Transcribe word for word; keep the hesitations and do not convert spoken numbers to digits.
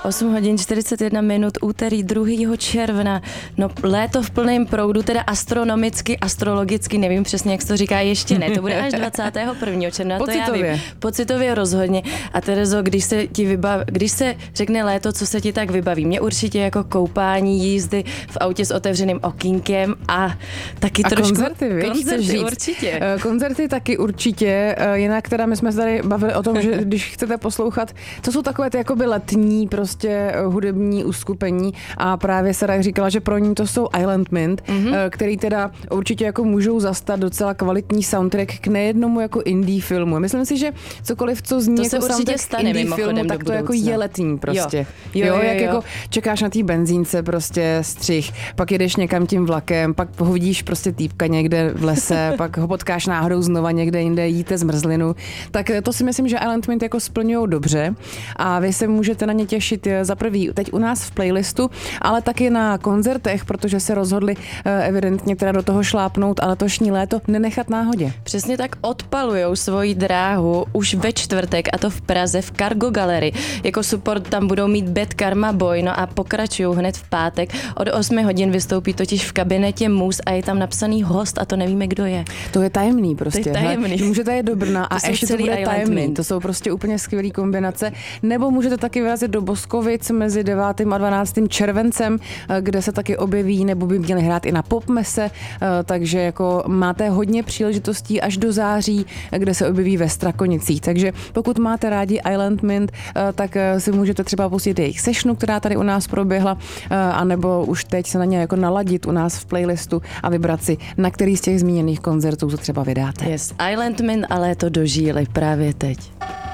osm hodin čtyřicet jedna minut, úterý druhého června. No léto v plném proudu, teda astronomicky, astrologicky, nevím přesně, jak se to říká, ještě ne. To bude až dvacátého prvního června, to já vím. Pocitově rozhodně. A Terezo, když se ti vybav, když se řekne léto, co se ti tak vybaví? Mě určitě jako koupání, jízdy v autě s otevřeným okýnkem a taky a trošku... koncerty, víš, koncerty určitě. Koncerty taky určitě. Jinak teda my jsme se tady bavili o tom, že když chcete poslouchat, to jsou takové ty jakoby letní prostě hudební uskupení a právě Sara říkala, že pro ní to jsou Island Mint, mm-hmm. který teda určitě jako můžou zastat docela kvalitní soundtrack k nejednomu jako indie filmu. Myslím si, že cokoliv, co zní to jako soundtrack stane, indie filmu, tak to jako je letní prostě. Jo, jo, jo, jo jak jo. Jako čekáš na té benzínce prostě střih, pak jedeš někam tím vlakem, pak ho vidíš prostě týpka někde v lese, pak ho potkáš náhodou znova někde jinde, jíte zmrzlinu. Tak to si myslím, že Island Mint jako splňují dobře a vy se můžete na ně těšit za prvý teď u nás v playlistu, ale taky na koncertech, protože se rozhodli evidentně teda do toho šlápnout a letošní léto nenechat náhodě. Přesně tak odpalujou svoji dráhu už ve čtvrtek a to v Praze v Cargo Gallery. Jako support tam budou mít Bad Karma Boy, no a pokračují hned v pátek. Od osmi hodin vystoupí totiž v kabinetě Mus a je tam napsaný host a to nevíme, kdo je. To je tajemný prostě. To je tajemný. He? Můžete jít do Brna a to ještě to bude tajemný. To jsou prostě úplně skvělý kombinace. Nebo můžete taky vyrazit do Boskovic mezi devátým a dvanáctým červencem, kde se taky objeví nebo by měli hrát i na popmese, takže jako máte hodně příležitostí až do září, kde se objeví ve Strakonicích. Takže pokud máte rádi Island Mint, tak si můžete třeba pustit jejich sessionu, která tady u nás proběhla, anebo už teď se na ně jako naladit u nás v playlistu a vybrat si, na který z těch zmíněných koncertů se třeba vydáte. Yes, Island Mint, ale to dožíli právě teď.